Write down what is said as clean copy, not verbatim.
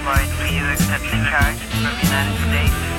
Flight, do you accept the charge from United States?